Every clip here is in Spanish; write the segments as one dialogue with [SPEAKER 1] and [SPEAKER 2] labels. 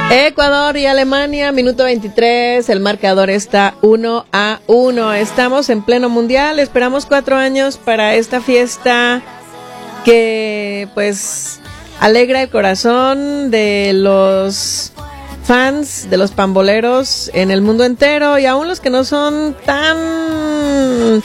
[SPEAKER 1] Ecuador y Alemania, minuto 23, el marcador está 1-1. Estamos en pleno mundial, esperamos 4 años para esta fiesta que pues alegra el corazón de los fans, de los pamboleros en el mundo entero, y aún los que no son tan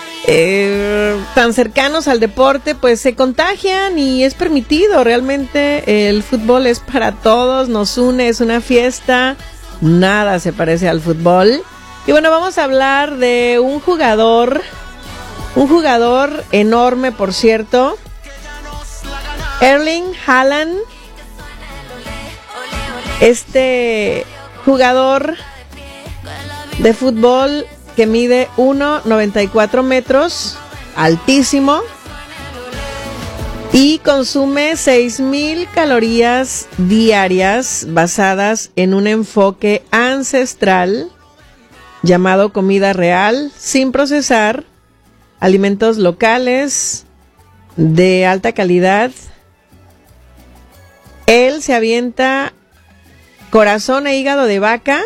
[SPEAKER 1] cercanos al deporte, pues se contagian y es permitido. Realmente el fútbol es para todos, nos une, es una fiesta, nada se parece al fútbol. Y bueno, vamos a hablar de un jugador enorme, por cierto, Erling Haaland. Este jugador de fútbol que mide 1,94 metros, altísimo, y consume 6,000 calorías diarias basadas en un enfoque ancestral llamado comida real, sin procesar, alimentos locales de alta calidad. Él se avienta corazón e hígado de vaca.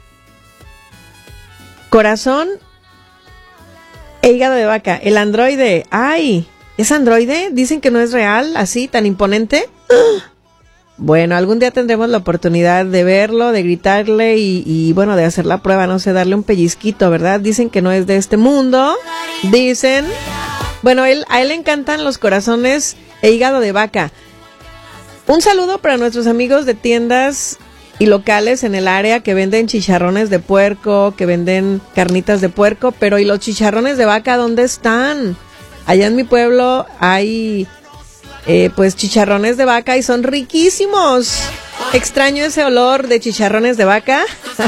[SPEAKER 1] Corazón e hígado de vaca. El androide. ¡Ay! ¿Es androide? Dicen que no es real, así, tan imponente. Bueno, algún día tendremos la oportunidad de verlo, de gritarle y bueno, de hacer la prueba, no sé, darle un pellizquito, ¿verdad? Dicen que no es de este mundo. Dicen. Bueno, a él le encantan los corazones e hígado de vaca. Un saludo para nuestros amigos de tiendas y locales en el área que venden chicharrones de puerco, que venden carnitas de puerco, pero ¿y los chicharrones de vaca dónde están? Allá en mi pueblo hay pues chicharrones de vaca y son riquísimos. Extraño ese olor de chicharrones de vaca.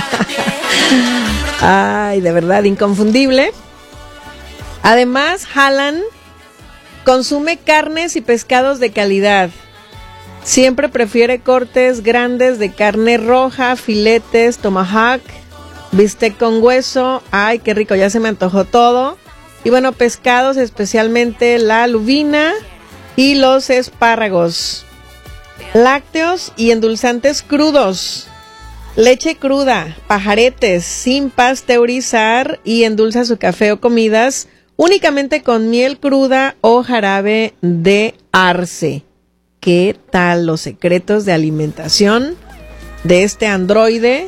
[SPEAKER 1] Ay, de verdad, inconfundible. Además, Haaland consume carnes y pescados de calidad. Siempre prefiere cortes grandes de carne roja, filetes, tomahawk, bistec con hueso. Ay, qué rico, ya se me antojó todo. Y bueno, pescados, especialmente la lubina y los espárragos. Lácteos y endulzantes crudos. Leche cruda, pajaretes, sin pasteurizar, y endulza su café o comidas únicamente con miel cruda o jarabe de arce. ¿Qué tal los secretos de alimentación de este androide?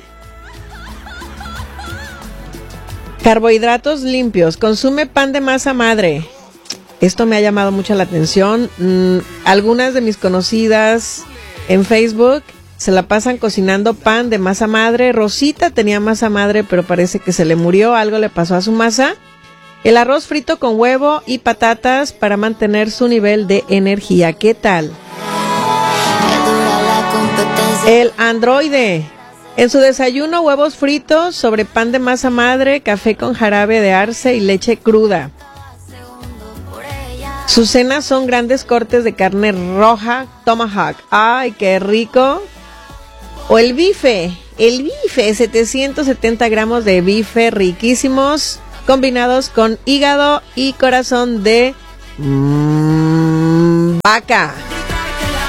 [SPEAKER 1] Carbohidratos limpios. Consume pan de masa madre. Esto me ha llamado mucho la atención. Algunas de mis conocidas en Facebook se la pasan cocinando pan de masa madre. Rosita tenía masa madre, pero parece que se le murió. Algo le pasó a su masa. El arroz frito con huevo y patatas para mantener su nivel de energía. ¿Qué tal? El androide. En su desayuno, huevos fritos sobre pan de masa madre, café con jarabe de arce y leche cruda. Sus cenas son grandes cortes de carne roja, tomahawk. ¡Ay, qué rico! O el bife, 770 gramos de bife riquísimos, combinados con hígado y corazón de vaca.